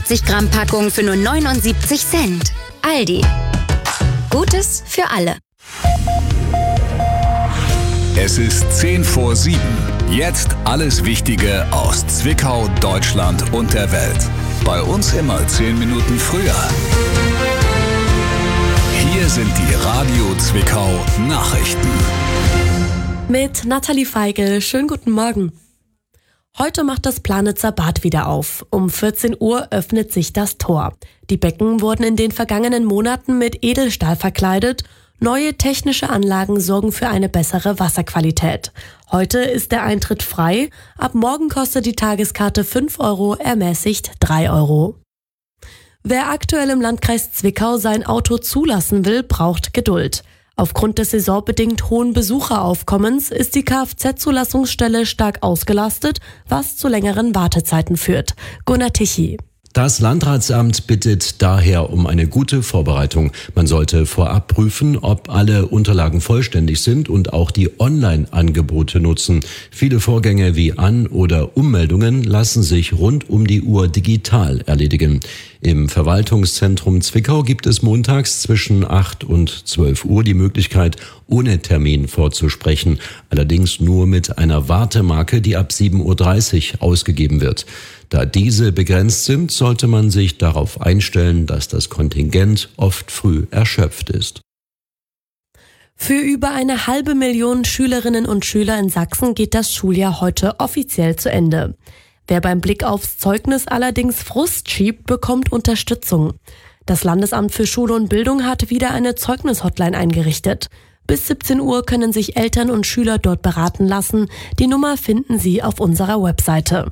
150 Gramm Packung für nur 79 Cent. Aldi. Gutes für alle. Es ist 6:50. Jetzt alles Wichtige aus Zwickau, Deutschland und der Welt. Bei uns immer 10 Minuten früher. Hier sind die Radio Zwickau Nachrichten. Mit Nathalie Feigl. Schönen guten Morgen. Heute macht das Planitzer Bad wieder auf. Um 14 Uhr öffnet sich das Tor. Die Becken wurden in den vergangenen Monaten mit Edelstahl verkleidet. Neue technische Anlagen sorgen für eine bessere Wasserqualität. Heute ist der Eintritt frei. Ab morgen kostet die Tageskarte 5 Euro, ermäßigt 3 Euro. Wer aktuell im Landkreis Zwickau sein Auto zulassen will, braucht Geduld. Aufgrund des saisonbedingt hohen Besucheraufkommens ist die Kfz-Zulassungsstelle stark ausgelastet, was zu längeren Wartezeiten führt. Gunnar Tichy. Das Landratsamt bittet daher um eine gute Vorbereitung. Man sollte vorab prüfen, ob alle Unterlagen vollständig sind und auch die Online-Angebote nutzen. Viele Vorgänge wie An- oder Ummeldungen lassen sich rund um die Uhr digital erledigen. Im Verwaltungszentrum Zwickau gibt es montags zwischen 8 und 12 Uhr die Möglichkeit, ohne Termin vorzusprechen. Allerdings nur mit einer Wartemarke, die ab 7:30 Uhr ausgegeben wird. Da diese begrenzt sind, sollte man sich darauf einstellen, dass das Kontingent oft früh erschöpft ist. Für über 500.000 Schülerinnen und Schüler in Sachsen geht das Schuljahr heute offiziell zu Ende. Wer beim Blick aufs Zeugnis allerdings Frust schiebt, bekommt Unterstützung. Das Landesamt für Schule und Bildung hat wieder eine Zeugnis-Hotline eingerichtet. Bis 17 Uhr können sich Eltern und Schüler dort beraten lassen. Die Nummer finden Sie auf unserer Webseite.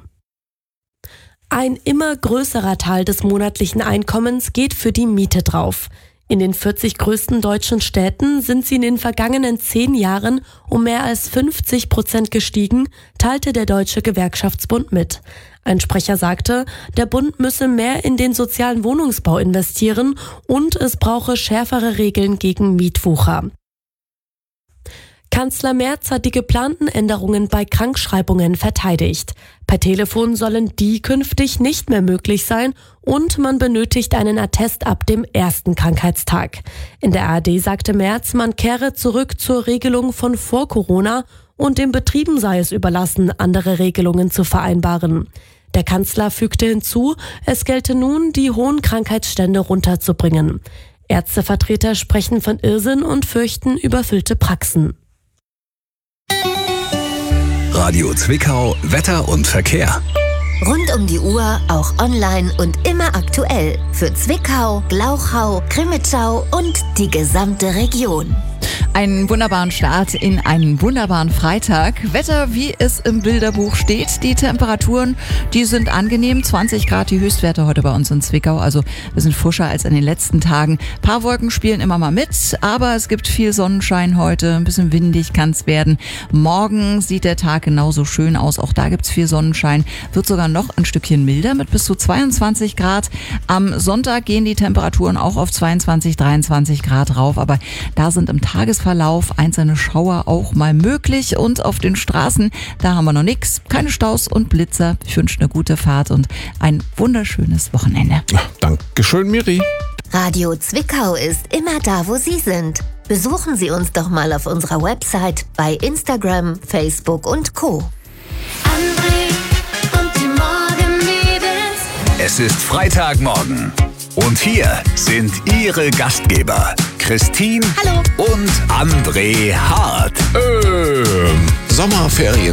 Ein immer größerer Teil des monatlichen Einkommens geht für die Miete drauf. In den 40 größten deutschen Städten sind sie in den vergangenen 10 Jahren um mehr als 50% gestiegen, teilte der Deutsche Gewerkschaftsbund mit. Ein Sprecher sagte, der Bund müsse mehr in den sozialen Wohnungsbau investieren und es brauche schärfere Regeln gegen Mietwucher. Kanzler Merz hat die geplanten Änderungen bei Krankschreibungen verteidigt. Per Telefon sollen die künftig nicht mehr möglich sein und man benötigt einen Attest ab dem ersten Krankheitstag. In der ARD sagte Merz, man kehre zurück zur Regelung von vor Corona und den Betrieben sei es überlassen, andere Regelungen zu vereinbaren. Der Kanzler fügte hinzu, es gelte nun, die hohen Krankheitsstände runterzubringen. Ärztevertreter sprechen von Irrsinn und fürchten überfüllte Praxen. Radio Zwickau, Wetter und Verkehr. Rund um die Uhr, auch online und immer aktuell. Für Zwickau, Glauchau, Crimmitschau und die gesamte Region. Einen wunderbaren Start in einen wunderbaren Freitag. Wetter, wie es im Bilderbuch steht. Die Temperaturen, die sind angenehm. 20 Grad die Höchstwerte heute bei uns in Zwickau. Also wir sind frischer als in den letzten Tagen. Ein paar Wolken spielen immer mal mit, aber es gibt viel Sonnenschein heute. Ein bisschen windig kann es werden. Morgen sieht der Tag genauso schön aus. Auch da gibt es viel Sonnenschein. Wird sogar noch ein Stückchen milder mit bis zu 22 Grad. Am Sonntag gehen die Temperaturen auch auf 22, 23 Grad rauf. Aber da sind im Tagesverlauf einzelne Schauer auch mal möglich und auf den Straßen, da haben wir noch nichts. Keine Staus und Blitzer. Ich wünsche eine gute Fahrt und ein wunderschönes Wochenende. Dankeschön, Miri. Radio Zwickau ist immer da, wo Sie sind. Besuchen Sie uns doch mal auf unserer Website, bei Instagram, Facebook und Co. André und die Morgenmädels. Es ist Freitagmorgen. Und hier sind Ihre Gastgeber, Christine Hallo. und André Hart. Sommerferien.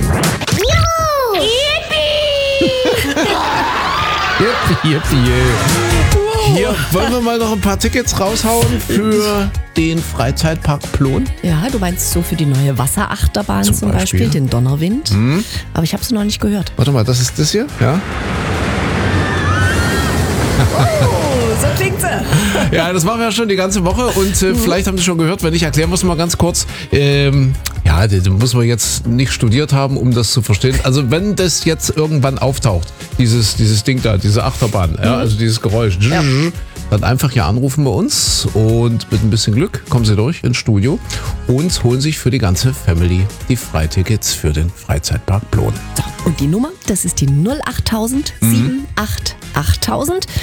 Yippie. Hier wollen wir mal noch ein paar Tickets raushauen für den Freizeitpark Plon. Ja, du meinst so für die neue Wasserachterbahn zum Beispiel, den Donnerwind. Aber ich habe sie noch nicht gehört. Warte mal, das ist das hier? Ja. So klingt sie. Ja, das machen wir ja schon die ganze Woche und vielleicht haben Sie schon gehört, wenn ich erklären muss mal ganz kurz. Ja, das muss man jetzt nicht studiert haben, um das zu verstehen. Also wenn das jetzt irgendwann auftaucht, dieses Ding da, diese Achterbahn, ja, also dieses Geräusch, dann einfach hier anrufen bei uns und mit ein bisschen Glück kommen Sie durch ins Studio und holen sich für die ganze Family die Freitickets für den Freizeitpark Plon. So, und die Nummer, das ist die 08000 78 8000.